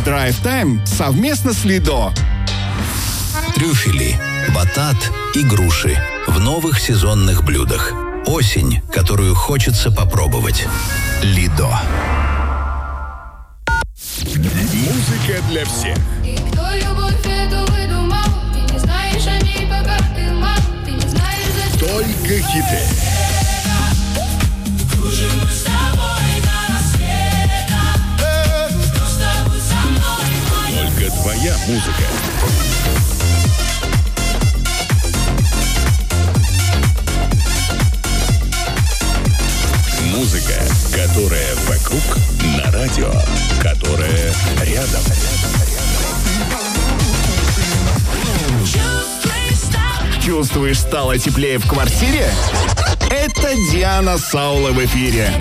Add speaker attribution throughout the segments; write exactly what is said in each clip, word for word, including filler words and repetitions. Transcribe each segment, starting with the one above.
Speaker 1: Drive Time совместно с Лидо.
Speaker 2: Трюфели, батат и груши в новых сезонных блюдах. Осень, которую хочется попробовать. Лидо.
Speaker 1: Музыка для всех.
Speaker 3: И кто любовь эту выдумал? Ты не знаешь о ней, пока ты мал. Ты не знаешь, зачем.
Speaker 1: Только хиты.
Speaker 3: Кружим мы с тобой до рассвета. Просто будь со мной.
Speaker 1: Только твоя музыка. Музыка, которая вокруг, на радио, которая рядом. Чувствуешь, стало теплее в квартире? Это Диана Саула в эфире.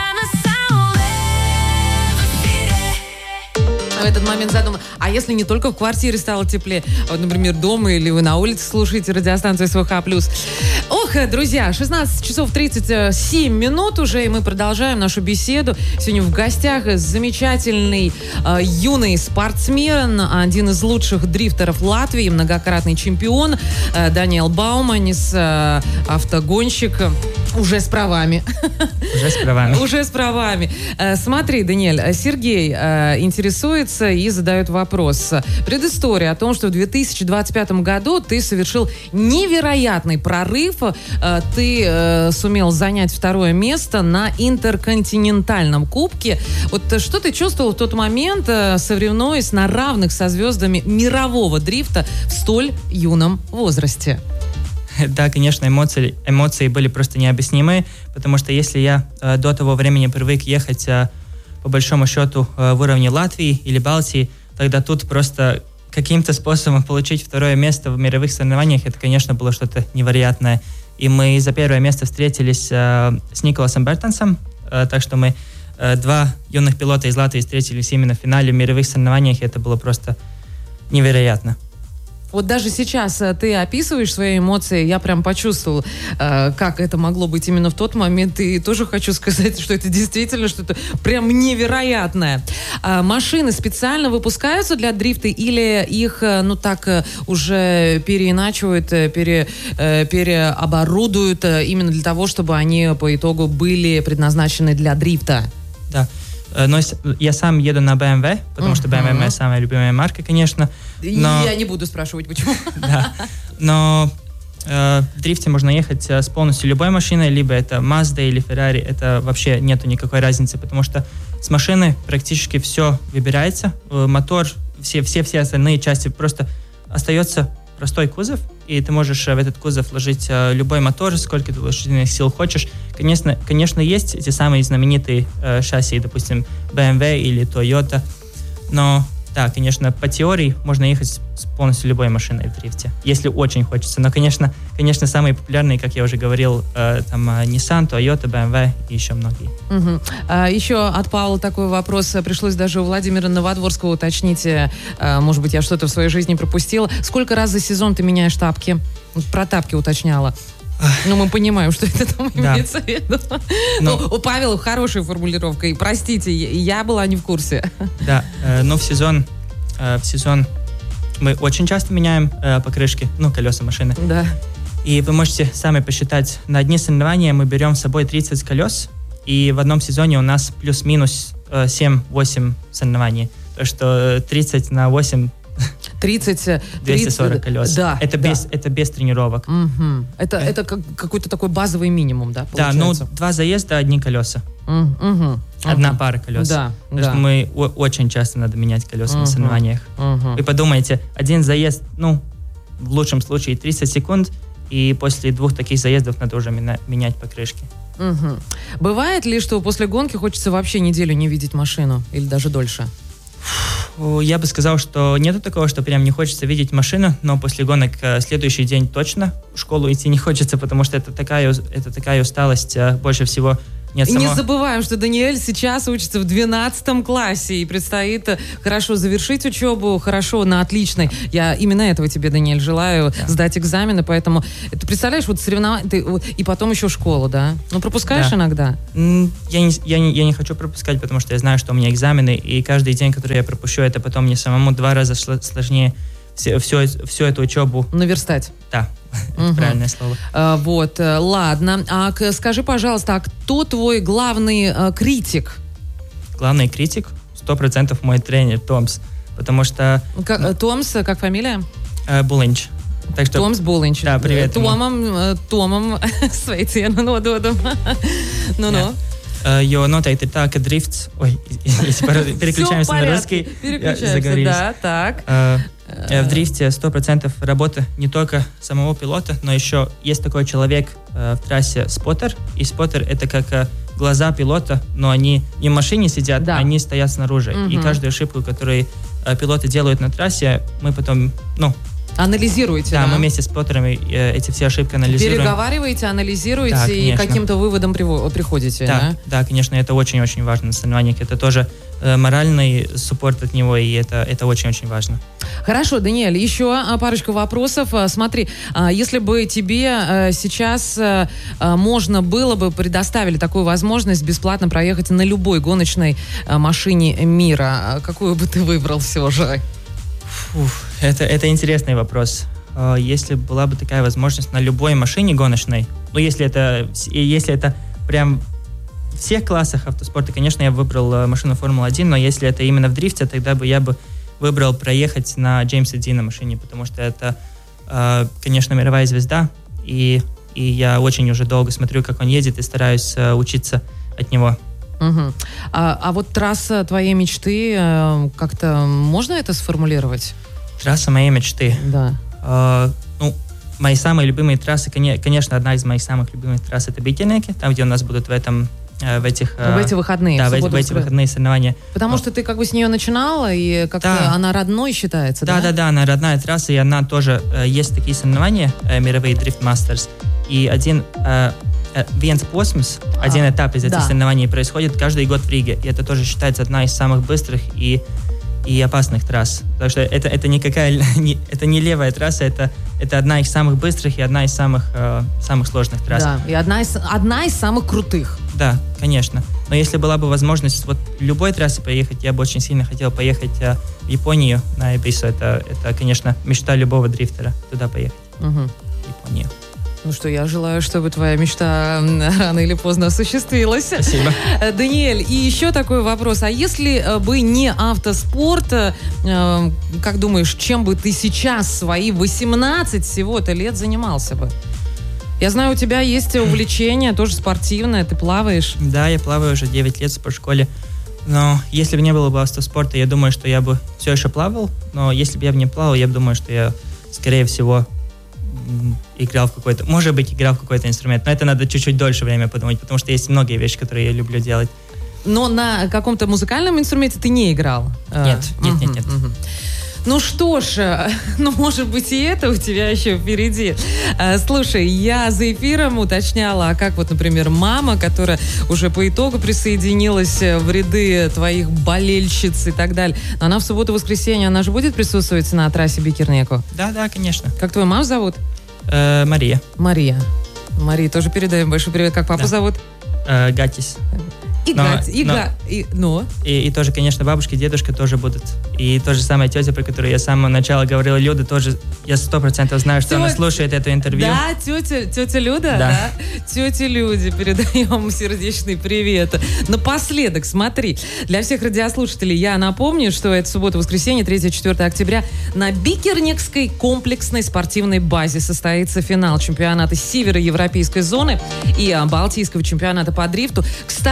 Speaker 4: В этот момент задумала, а если не только в квартире стало теплее, а вот, например, дома или вы на улице слушаете радиостанцию СВХ+. Ох, друзья, шестнадцать часов тридцать семь минут уже, и мы продолжаем нашу беседу. Сегодня в гостях замечательный э, юный спортсмен, один из лучших дрифтеров Латвии, многократный чемпион э, Даниэл Бауманис, э, автогонщик. Уже с правами.
Speaker 5: Уже с правами.
Speaker 4: Уже с правами. Смотри, Даниэль, Сергей интересуется и задает вопрос. Предыстория о том, что в две тысячи двадцать пятом году ты совершил невероятный прорыв. Ты сумел занять второе место на интерконтинентальном кубке. Вот что ты чувствовал в тот момент, соревнуясь на равных со звездами мирового дрифта в столь юном возрасте?
Speaker 5: Да, конечно, эмоции, эмоции были просто необъяснимые, потому что если я э, до того времени привык ехать э, по большому счету э, в уровне Латвии или Балтии, тогда тут просто каким-то способом получить второе место в мировых соревнованиях, это, конечно, было что-то невероятное. И мы за первое место встретились э, с Николасом Бертонсом, э, так что мы э, два юных пилота из Латвии встретились именно в финале в мировых соревнованиях, и это было просто невероятно.
Speaker 4: Вот даже сейчас ты описываешь свои эмоции, я прям почувствовал, э, как это могло быть именно в тот момент. И тоже хочу сказать, что это действительно что-то прям невероятное. А машины специально выпускаются для дрифта или их, ну так, уже переиначивают, пере, переоборудуют именно для того, чтобы они по итогу были предназначены для дрифта?
Speaker 5: Да. Но я сам еду на бэ эм вэ, потому uh-huh. что бэ эм вэ моя самая любимая марка, конечно. Но...
Speaker 4: Я не буду спрашивать, почему.
Speaker 5: Да. Но э, в дрифте можно ехать с полностью любой машиной, либо это Mazda или Ferrari, это вообще нету никакой разницы, потому что с машины практически все выбирается. Мотор, все, все, все остальные части, просто остается простой кузов, и ты можешь в этот кузов вложить э, любой мотор, сколько ты лошадиных сил хочешь. Конечно, конечно, есть эти самые знаменитые э, шасси, допустим, бэ эм вэ или Toyota, но да, конечно, по теории можно ехать с полностью любой машиной в дрифте, если очень хочется. Но, конечно, конечно самые популярные, как я уже говорил, э, там Nissan, Toyota, бэ эм вэ и еще многие.
Speaker 4: Угу. А, еще от Павла такой вопрос. Пришлось даже у Владимира Новодворского уточнить. А, может быть, я что-то в своей жизни пропустила. Сколько раз за сезон ты меняешь тапки? Про тапки уточняла. Ну, мы понимаем, что это там
Speaker 5: да.
Speaker 4: имеется в виду. Но... Ну, у Павела хорошая формулировка. И, простите, я была не в курсе.
Speaker 5: Да, э, но в сезон, э, в сезон мы очень часто меняем э, покрышки, ну, колеса машины.
Speaker 4: Да.
Speaker 5: И вы можете сами посчитать, на одни соревнования мы берем с собой тридцать колес, и в одном сезоне у нас плюс-минус э, семь-восемь соревнований. То, что тридцать на восемь...
Speaker 4: тридцать,
Speaker 5: двести сорок колес.
Speaker 4: Да,
Speaker 5: это,
Speaker 4: да.
Speaker 5: Без, это без тренировок.
Speaker 4: Угу. Это, это как, какой-то такой базовый минимум, да, получается?
Speaker 5: Да, ну, два заезда, одни колеса.
Speaker 4: Угу.
Speaker 5: Одна
Speaker 4: угу.
Speaker 5: пара колес.
Speaker 4: Да,
Speaker 5: Потому
Speaker 4: да.
Speaker 5: что мы о- очень часто надо менять колеса угу. на соревнованиях.
Speaker 4: Угу.
Speaker 5: Вы подумайте, один заезд, ну, в лучшем случае тридцать секунд, и после двух таких заездов надо уже мена- менять покрышки.
Speaker 4: Угу. Бывает ли, что после гонки хочется вообще неделю не видеть машину? Или даже дольше?
Speaker 5: Я бы сказал, что нету такого, что прям не хочется видеть машину, но после гонок следующий день точно в школу идти не хочется, потому что это такая, это такая усталость больше всего Нет,
Speaker 4: И не
Speaker 5: само-
Speaker 4: забываем, что Даниэль сейчас учится в двенадцатом классе и предстоит э, хорошо завершить учебу, хорошо, на отличной. Я именно этого тебе, Даниэль, желаю, сдать экзамены, поэтому ты представляешь, вот соревнования, ты, вот, и потом еще школу, да? Ну, пропускаешь
Speaker 5: Да.
Speaker 4: иногда?
Speaker 5: М, Я не, я, не, я не хочу пропускать, потому что я знаю, что у меня экзамены, и каждый день, который я пропущу, это потом мне самому два раза шло- сложнее все, все, всю эту учебу.
Speaker 4: Наверстать.
Speaker 5: Да, это
Speaker 4: Мгм.
Speaker 5: правильное слово.
Speaker 4: А, вот, э, ладно. А к- скажи, пожалуйста, а кто твой главный э, критик?
Speaker 5: Главный критик сто процентов мой тренер Томс, потому что
Speaker 4: Как, э, Томс, э, как фамилия?
Speaker 5: э, Булинч. Так что
Speaker 4: Томс Булинч.
Speaker 5: Да, привет ему.
Speaker 4: Томом, э, Томом Sveicienu nododam. Ну-ну.
Speaker 5: э, jo noteikti ir tā, ka drifts... Ой, если переключаемся на русский, я
Speaker 4: Переключаемся,
Speaker 5: заговорились.
Speaker 4: да, так.
Speaker 5: Э, э, В дрифте сто процентов работа не только самого пилота, но еще есть такой человек э, в трассе споттер. И споттер — это как э, глаза пилота, но они не в машине сидят,
Speaker 4: Да.
Speaker 5: они стоят снаружи.
Speaker 4: Мгм.
Speaker 5: И каждую ошибку, которую э, пилоты делают на трассе, мы потом, ну,
Speaker 4: Анализируете,
Speaker 5: да,
Speaker 4: да?
Speaker 5: мы вместе с споттерами э, эти все ошибки анализируем.
Speaker 4: Переговариваете, анализируете
Speaker 5: Да,
Speaker 4: и к
Speaker 5: конечно.
Speaker 4: каким-то выводам приво- приходите,
Speaker 5: Да,
Speaker 4: да?
Speaker 5: да, конечно, это очень-очень важно на соревнованиях. Это тоже э, моральный суппорт от него, и это, это очень-очень важно.
Speaker 4: Хорошо, Даниэль, еще а, парочка вопросов. А, Смотри, а, если бы тебе а, сейчас а, а, можно было бы, предоставили такую возможность бесплатно проехать на любой гоночной а, машине мира, а какую бы ты выбрал все же?
Speaker 5: Фух, это, это интересный вопрос. Э, Если была бы такая возможность на любой машине гоночной, ну, если это, с- и если это прям в всех классах автоспорта, конечно, я бы выбрал э, машину Формулы один, но если это именно в дрифте, тогда бы я бы выбрал проехать на Джеймсе Дина машине, потому что это, э, конечно, мировая звезда, и, и я очень уже долго смотрю, как он едет, и стараюсь э, учиться от него.
Speaker 4: Мгм. А, а вот трасса твоей мечты, э, как-то можно это сформулировать?
Speaker 5: Трасса моей мечты.
Speaker 4: Да.
Speaker 5: Э, ну, мои самые любимые трассы, коне- конечно, одна из моих самых любимых трасс — это Бикернеки, там, где у нас будут в этом, э, в этих... э,
Speaker 4: В эти выходные.
Speaker 5: Да,
Speaker 4: в
Speaker 5: в эти,
Speaker 4: субботу,
Speaker 5: в эти
Speaker 4: воскресенье.
Speaker 5: выходные соревнования.
Speaker 4: Потому
Speaker 5: Ну,
Speaker 4: что ты как бы с нее начинала, и как-то
Speaker 5: Да.
Speaker 4: она родной считается, да?
Speaker 5: Да, да, да, она родная трасса, и она тоже, э, есть такие соревнования, э, мировые Drift Masters, и один, э, э, viens posms, один
Speaker 4: А,
Speaker 5: этап из этих
Speaker 4: да.
Speaker 5: соревнований происходит каждый год в Риге, и это тоже считается одна из самых быстрых и, и опасных трасс. Потому что это, это, никакая, не, это не левая трасса, это, это одна из самых быстрых и одна из самых, э, самых сложных трасс.
Speaker 4: Да, и одна из, одна из самых крутых.
Speaker 5: Да, конечно. Но если была бы возможность вот любой трассе поехать, я бы очень сильно хотел поехать э, в Японию на Эбису. Это, это, конечно, мечта любого дрифтера туда поехать,
Speaker 4: Мгм.
Speaker 5: в Японию.
Speaker 4: Ну что, я желаю, чтобы твоя мечта м, рано или поздно осуществилась.
Speaker 5: Спасибо.
Speaker 4: Э, Даниэль, и еще такой вопрос. А если э, бы не автоспорт, э, э, как думаешь, чем бы ты сейчас свои восемнадцать всего-то лет занимался бы? Я знаю, у тебя есть увлечение, тоже спортивное, ты плаваешь.
Speaker 5: Да, я плаваю уже девять лет в спортшколе. Но если бы не было бы автоспорта, я думаю, что я бы все еще плавал. Но если бы я бы не плавал, я бы думаю, что я, скорее всего, м, играл в какой-то... Может быть, играл в какой-то инструмент. Но это надо чуть-чуть дольше время подумать, потому что есть многие вещи, которые я люблю делать.
Speaker 4: Но на каком-то музыкальном инструменте ты не играл? Э,
Speaker 5: Нет, нет, нет,
Speaker 4: мгм,
Speaker 5: нет.
Speaker 4: мгм. Ну что ж, э, ну, может быть, и это у тебя еще впереди. Э, Слушай, я за эфиром уточняла, а как вот, например, мама, которая уже по итогу присоединилась э, в ряды твоих болельщиц и так далее. Но она в субботу-воскресенье, она же будет присутствовать на трассе Бикернеку?
Speaker 5: Да, да, конечно.
Speaker 4: Как твою маму зовут?
Speaker 5: Э, Мария.
Speaker 4: Мария. Марии тоже передаем большой привет. Как папу
Speaker 5: Да.
Speaker 4: зовут?
Speaker 5: Э, Гатис.
Speaker 4: И
Speaker 5: Но-
Speaker 4: Гать, и
Speaker 5: но-
Speaker 4: Га- и- но?
Speaker 5: И, и тоже, конечно, бабушка и дедушка тоже будут. И то же самое тетя, про которую я с самого начала говорила, Люда, тоже, я сто процентов знаю, что она
Speaker 4: Тетя-
Speaker 5: слушает это интервью.
Speaker 4: Да, тетя, тетя Люда, да.
Speaker 5: Да.
Speaker 4: Тете Люде передаем сердечный привет. Напоследок, смотри, для всех радиослушателей я напомню, что это суббота-воскресенье, третьего-четвёртого октября, на Бикернекской комплексной спортивной базе состоится финал чемпионата североевропейской зоны и а, Балтийского чемпионата по дрифту. Кстати,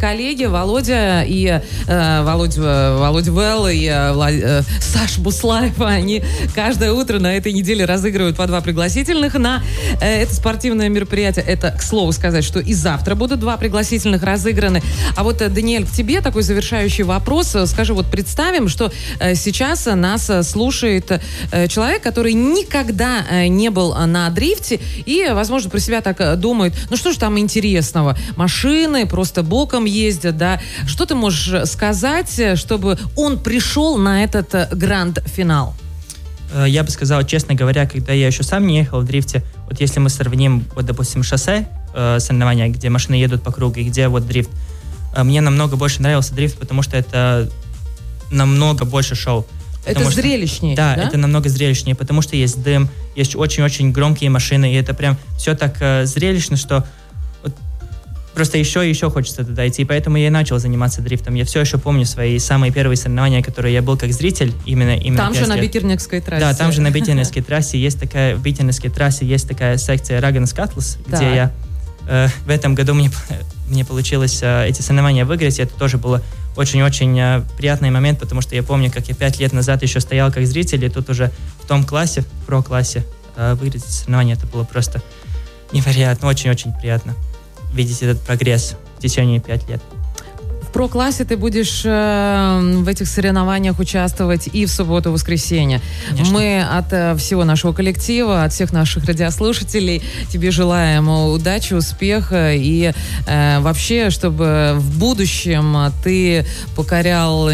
Speaker 4: коллеги Володя и э, Володя, Володя Велл и э, Вла- э, Саша Буслаева, они каждое утро на этой неделе разыгрывают по два пригласительных на э, это спортивное мероприятие. Это, к слову сказать, что и завтра будут два пригласительных разыграны. А вот, э, Даниэль, к тебе такой завершающий вопрос. Скажи, вот представим, что э, сейчас нас э, слушает э, человек, который никогда э, не был на дрифте и, возможно, про себя так э, думает, ну что ж там интересного? Машины просто боком ездят, да? Что ты можешь сказать, чтобы он пришел на этот э, гранд-финал?
Speaker 5: Э, Я бы сказал, честно говоря, когда я еще сам не ехал в дрифте, вот если мы сравним, вот, допустим, шоссе, э, соревнования, где машины едут по кругу, и где вот дрифт, э, мне намного больше нравился дрифт, потому что это намного больше шоу.
Speaker 4: Это
Speaker 5: Потому что-
Speaker 4: зрелищнее,
Speaker 5: Да,
Speaker 4: да?
Speaker 5: это намного зрелищнее, потому что есть дым, есть очень-очень громкие машины, и это прям все так э, зрелищно, что вот просто еще и еще хочется туда идти. И поэтому я и начал заниматься дрифтом. Я все еще помню свои самые первые соревнования, которые я был как зритель, именно, именно
Speaker 4: Там же
Speaker 5: пять
Speaker 4: на
Speaker 5: лет.
Speaker 4: Бикернекской трассе.
Speaker 5: Да, там же на Биттернесской трассе есть такая, в Биттернесской трассе есть такая секция Раган Скатлс,
Speaker 4: Так.
Speaker 5: где я э, в этом году мне, мне получилось э, эти соревнования выиграть, и это тоже было очень-очень э, приятный момент, потому что я помню, как я пять лет назад еще стоял как зритель, и тут уже в том классе, в про-классе, э, выиграть эти соревнования, это было просто невероятно, очень-очень приятно видеть этот прогресс в течение пяти лет.
Speaker 4: В про-классе ты будешь э, в этих соревнованиях участвовать и в субботу, и в воскресенье.
Speaker 5: Конечно.
Speaker 4: Мы от э, всего нашего коллектива, от всех наших радиослушателей тебе желаем удачи, успеха и э, вообще, чтобы в будущем ты покорял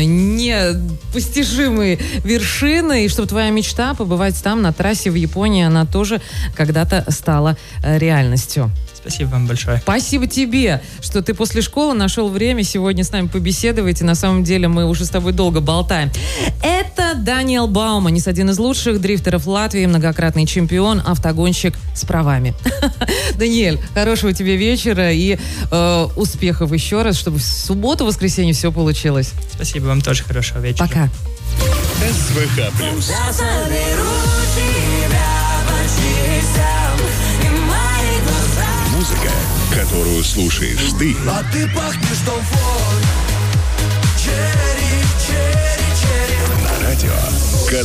Speaker 4: непостижимые вершины, и чтобы твоя мечта побывать там, на трассе в Японии, она тоже когда-то стала э, реальностью.
Speaker 5: Спасибо вам большое.
Speaker 4: Спасибо тебе, что ты после школы нашел время сегодня с нами побеседовать. И на самом деле мы уже с тобой долго болтаем. Это Даниэл Бауманис, один из лучших дрифтеров Латвии, многократный чемпион, автогонщик с правами. Даниэль, хорошего тебе вечера и э, успехов еще раз, чтобы в субботу, воскресенье все получилось.
Speaker 5: Спасибо вам тоже, хорошего вечера.
Speaker 4: Пока.
Speaker 1: СВХ плюс.
Speaker 3: Я заберу тебя по частям, и мои глаза.
Speaker 1: Музыка, которую слушаешь ты.
Speaker 6: А ты пахнешь Том Форд.